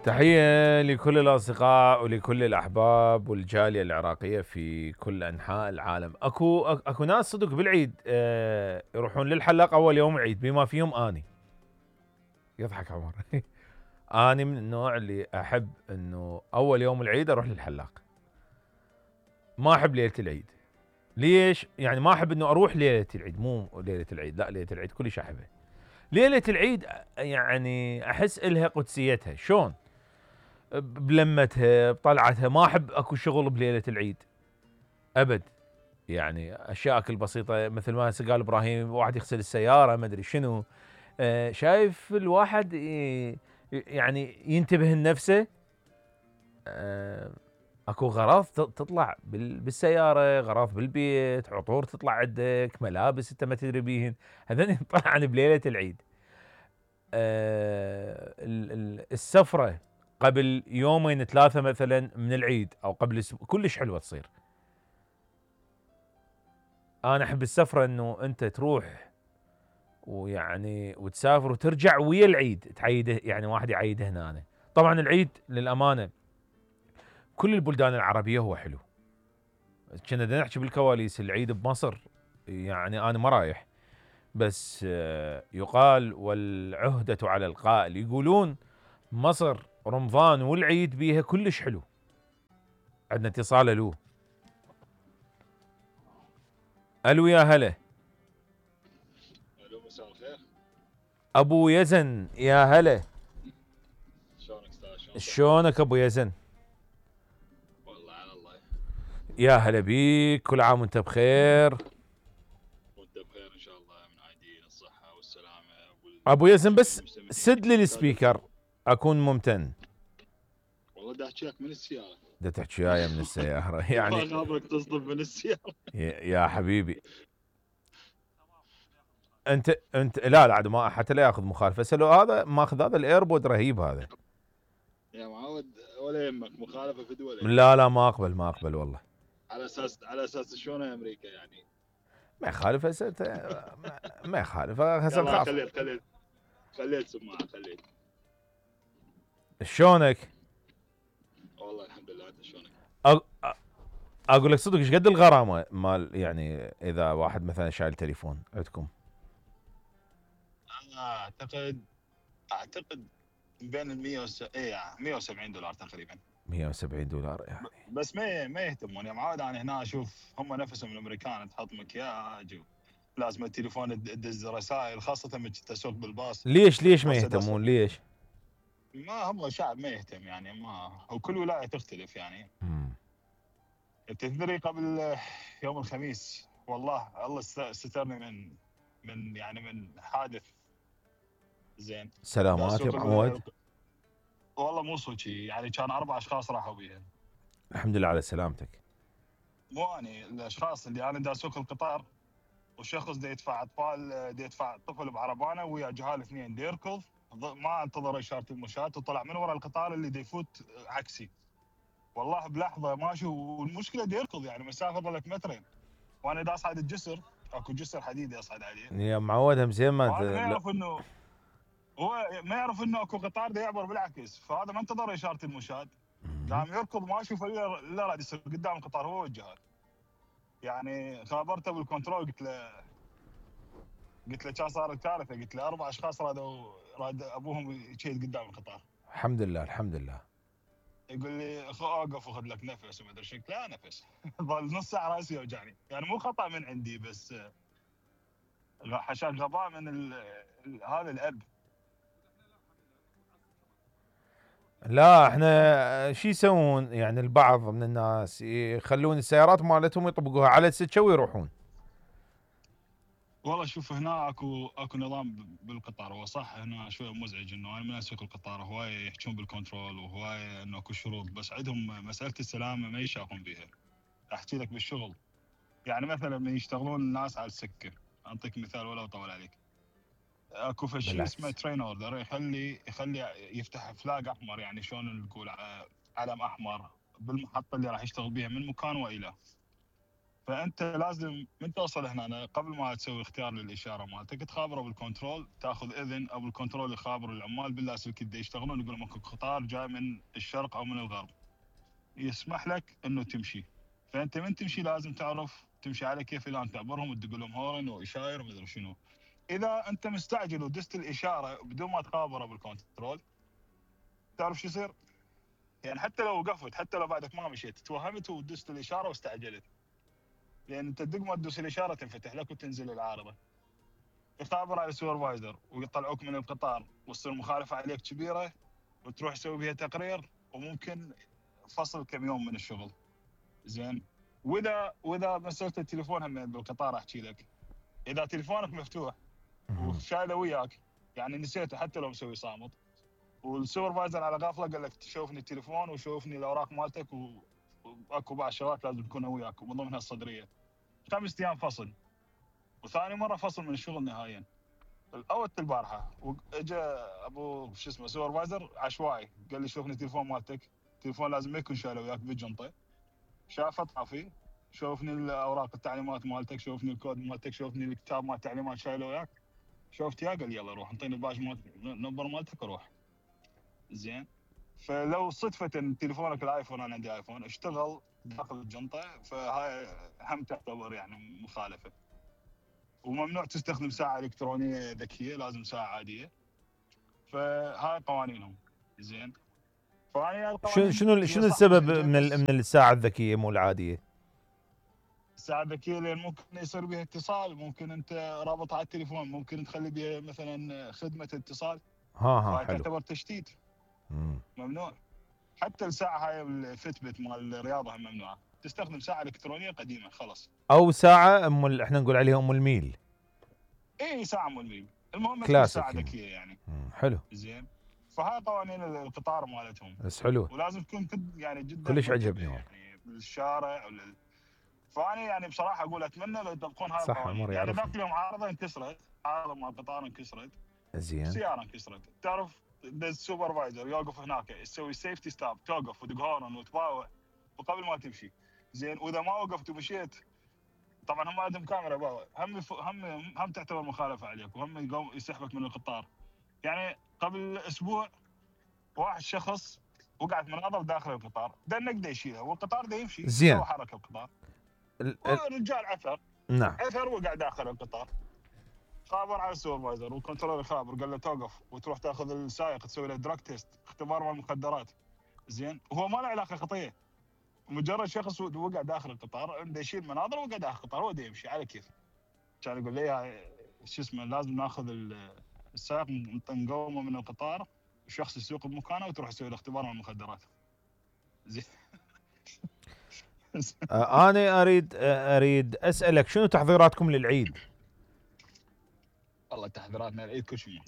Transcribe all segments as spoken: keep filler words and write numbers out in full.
تحية لكل الأصدقاء ولكل الأحباب والجالية العراقية في كل أنحاء العالم. أكو أكو ناس صدق بالعيد آه، يروحون للحلاق أول يوم العيد بما فيهم أني. يضحك عمر. أني من النوع اللي أحب إنه أول يوم العيد أروح للحلاق. ما أحب ليلة العيد. ليش؟ يعني ما أحب إنه أروح ليلة العيد، مو ليلة العيد، لا ليلة العيد كلش أحبها. ليلة العيد يعني أحس إلها قدسيتها، شلون؟ بلمتها بطلعتها. ما احب اكو شغل بليله العيد ابد. يعني اشياء البسيطه مثل ما هسه قال ابراهيم، واحد يغسل السياره ما ادري شنو. آه شايف الواحد يعني ينتبه لنفسه. آه اكو غراض تطلع بالسياره، غراض بالبيت، عطور تطلع عندك، ملابس انت ما تدري بيهن، هذول يطلعن بليله العيد. آه السفره قبل يومين ثلاثة مثلا من العيد او قبل اسبوع كلش حلوة تصير. انا احب السفرة انه انت تروح ويعني وتسافر وترجع ويا العيد تعيده، يعني واحد يعيده هنا. أنا. طبعا العيد للامانة كل البلدان العربية هو حلو. كنا بدنا نحكي بالكواليس العيد بمصر، يعني انا ما رايح، بس يقال والعهدة على القائل، يقولون مصر رمضان والعيد بيها كلش حلو. عندنا اتصال. الو الو يا هلا. الو مساء الخير. ابو يزن يا هلا. شلونك استاذ؟ شلون صحتك؟ شلونك ابو يزن؟ والله على الله. يا هلا بيك، كل عام وانت بخير. وانت بخير ان شاء الله، من عايدين الصحه والسلامه ابو يزن والجميع بس المستمعين. سد لي استاذ السبيكر اكون ممتن. والله دا احكي لك من السياره. دا تحكي وياي من السيارة. ما يعني خابرك تصدم من السياره. يا حبيبي انت انت لا لا عاد ما حتى لا ياخذ مخالفه. هسه لو هذا ماخذ هذا الايربود رهيب هذا. يا معود ولا يهمك، مخالفه فد ولا يهمك. لا لا ما اقبل ما اقبل والله. على اساس على اساس شلون امريكا يعني. ما يخالف هسه انت. ما, ما يخالف هسه يلا نخاف. خليت خليت خليت سماعه خليت. شلونك؟ والله الحمد لله، انت شلونك؟ أ- اقول لك صدق ايش قد الغرامه مال يعني اذا واحد مثلا شايل تليفون عندكم؟ انا اعتقد اعتقد بين ال مية وس... ايه مية وسبعين دولار تقريبا. مية وسبعين دولار يعني. بس ما ما يهتمون يا معود. انا هنا اشوف هم نفسهم الامريكان تحط مكياج، لازم التليفون تدز رسائل، خاصه لما تسوق بالباص. ليش ليش ما هسه يهتمون ليش؟ ما هم شعب ما يهتم يعني، ما وكل ولايه تختلف يعني. مم. تدري قبل يوم الخميس والله الله سترني من من يعني من حادث. زين. دا سلامات يا اسوق معود. ال... والله مو صوتي يعني، كان اربع اشخاص راحوا بيها. الحمد لله على سلامتك. مو اني الاشخاص اللي انا دا اسوق القطار، وشخص دا يدفع اطفال، دا يدفع طفل بعربانه ويا جهال اثنين دا يركض، ما انتظر اشاره المشاة وطلع من ورا القطار اللي دا يفوت عكسي. والله بلحظه ماشي، والمشكله دا يركض يعني مسافه ظلت مترين، وانا دا اصعد الجسر، اكو جسر حديدي اصعد عليه. يا معود هم زين ما انت وهذا ما لا. يعرف انه هو ما يعرف انه اكو قطار دا يعبر بالعكس، فهذا ما انتظر اشاره المشاة، قام يركض ماشي الا راد يصير قدام القطار هو والجهال. يعني خابرته بالكنترول، قلت له قلت له كان صارت كارثه، قلت له اربع اشخاص رادوا راد ابوهم يشيد قدام القطار. الحمد لله الحمد لله. يقول لي اوقف وخذ لك نفس وما ادري شو، لا نفس. ظل نص ساعه راسي يوجعني، يعني مو خطا من عندي، بس حشاك غباء من ال ال هذا الاب. لا احنا شو يسوون يعني البعض من الناس يخلون السيارات مالتهم يطبقوها على السكه ويروحون. والله شوف، هنا اكو اكو نظام بالقطار، هو صح هنا شويه مزعج انه انا من اسوق القطار هوايه يحجون بالكنترول وهوايه انه اكو شروط، بس عندهم مساله السلامه ما يشافون بيها. احكي لك بالشغل، يعني مثلا من يشتغلون الناس على السكه، اعطيك مثال ولا اطول عليك. اكو شيء اسمه بالعكس. ترين اوردر، يخلي يخلي يفتح فلاج احمر، يعني شلون نقول علم احمر بالمحطه اللي راح يشتغل بيها من مكان والى. فانت لازم من توصل هنا قبل ما تسوي اختيار للاشاره مالتك تخابره بالكنترول، تاخذ اذن او بالكنترول يخابر العمال باللاسلكي اللي يشتغلون، يقول لهم اكو قطار جاي من الشرق او من الغرب يسمح لك انه تمشي. فانت من تمشي لازم تعرف تمشي على كيف، الان تعبرهم وتدق لهم هورن واشاير ومدري شنو. اذا انت مستعجل ودست الاشاره بدون ما تخابره بالكنترول، تعرف شو يصير؟ يعني حتى لو وقفت، حتى لو بعدك ما مشيت، توهمت ودست الاشاره واستعجلت، لان انت دق ما تدوس الاشاره تنفتح لك وتنزل العارضه. يخابر على السوبرفايزر ويطلعوك من القطار وتصير مخالفه عليك كبيره وتروح تسوي بها تقرير وممكن فصل كم يوم من الشغل. زين. واذا واذا مساله التليفون هم بالقطار احكي لك، اذا تليفونك مفتوح وشايله وياك يعني نسيته حتى لو مسوي صامت، والسوبرفايزر على غفله قال لك شوفني التليفون وشوفني الاوراق مالتك و... واكو بعض الشغلات لازم تكونها وياك ومن ضمنها الصدريه، خمس ايام فصل. وثاني مره فصل من الشغل نهائيا. الاوت البارحه اجى ابو شو اسمه سوبرفايزر عشوائي قال لي شوفني التليفون مالتك، التليفون لازم ما يكون شايله وياك بالجنطه. شافه طافي، شوفني الاوراق التعليمات مالتك، شوفني الكود مالتك، شوفني الكتاب مال التعليمات شايله وياك. شفت يا قال لي يلا روح انطيني الباج مال النمبر مالتك وروح. زين. فلو صدفه ان تليفونك الايفون، انا عندي ايفون، اشتغل داخل الجنطه، فهاي هم تعتبر يعني مخالفه. وممنوع تستخدم ساعه الكترونيه ذكيه، لازم ساعه عاديه. فهاي قوانينهم. زين. فهاي شنو القوانين شنو هي شنو صح السبب مزعجه، من ال- بس من الساعه الذكيه مو العاديه؟ الساعه الذكيه لان ممكن يصير بها اتصال، ممكن انت رابط على التليفون، ممكن تخلي بها مثلا خدمه اتصال، ها ها فهاي حلو. تعتبر تشتيت. مم. ممنوع. حتى الساعه هاي الفتبت مال الرياضه هم ممنوعه، تستخدم ساعه الكترونيه قديمه خلاص. او ساعه ام ال- احنا نقول عليها ام الميل. اي ساعه ملمين، المهم ما تكون ساعه كلاسيك يعني. ذكيه يعني. مم. حلو. زين. فهاي قوانين القطار مالتهم، بس حلو. ولازم تكون كد يعني جدا كلش منتبه عجبني والله. يعني بالشارع ولل... فانا يعني بصراحه اقول اتمنى لو يطبقون هاي صح عمر القوانين. يعني يعرفني. ذاك اليوم عارضه انكسرت، عارضه مال القطار انكسرت، زين. سياره انكسرت، تعرف السوبرفايزر يوقف هناك يسوي سيفتي ستوب، توقف ودق هورن وتباوع وقبل ما تمشي. زين. واذا ما وقفت ومشيت، طبعا هم عندهم كاميرا باوع، هم يف... هم هم تعتبر مخالفه عليك، وهم يقوم يسحبك من القطار. يعني قبل اسبوع واحد شخص وقعت مناظر داخل القطار، دنك دا يشيله والقطار دا يمشي، شو زين. سوى حركه القطار؟ ال... ال... والرجال عثر، نعم. عثر وقع داخل القطار. خابر على السوبرفايزر والكنترول خابر، قال له توقف وتروح تاخذ السائق تسوي له دراج تيست، اختبار مال المخدرات. زين. وهو ما له علاقه خطيه، مجرد شخص وقع داخل القطار عنده يشيل مناظر وقع داخل القطار، هو دا يمشي على كيف. كان يقول لي شو اسمه لازم ناخذ السائق نقومه من القطار، الشخص يسوق بمكانه وتروح تسوي له اختبار مال المخدرات. زين. آه انا اريد آه اريد اسالك شنو تحضيراتكم للعيد؟ والله تحضيراتنا العيد كل شيء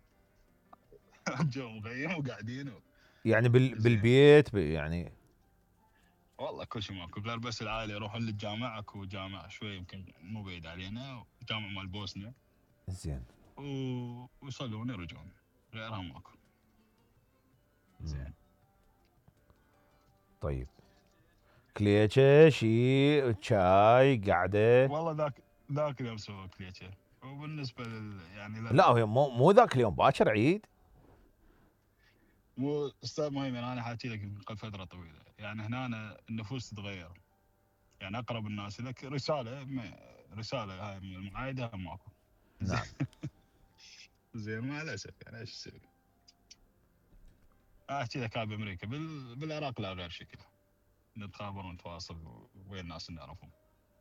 جو مغيم وقاعدين و... يعني بال... زين. بالبيت ب... يعني. والله كل شيء ماكو، غير بس العائله يروحون للجامع، اكو جامع شوي يمكن مو بعيد علينا، جامع مال بوسنيا، زين. و... ويصلون يرجعون، غيرها ماكو. زين. طيب. كليتشه شي شاي قعده؟ والله ذاك ذاك اليوم سوى كليتشه. وبالنسبه لل يعني لل... لا هو مو مو ذاك اليوم باكر عيد. مو استاذ مهم، انا حاكي لك من قبل فتره طويله، يعني هنا النفوس تتغير، يعني اقرب الناس لك رساله ما رساله هاي من المعايده ماكو. نعم. زين. مع الاسف يعني ايش تسوي؟ احكي لك هاي بامريكا، بال... بالعراق لا غير شكل، نتخابر ونتواصل وين الناس اللي نعرفهم.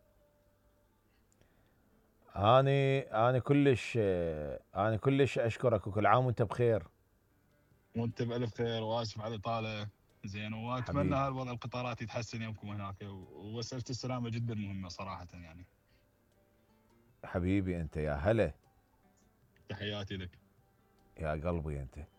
اني انا كلش انا كلش اشكرك وكل عام وانت بخير. وانت بالف خير، واسف على الاطاله. زين. واتمنى حبيبي. هالوضع القطارات يتحسن يومكم هناك، ومساله السلامه جدا مهمه صراحه يعني. حبيبي انت يا هلا. تحياتي لك. يا قلبي انت.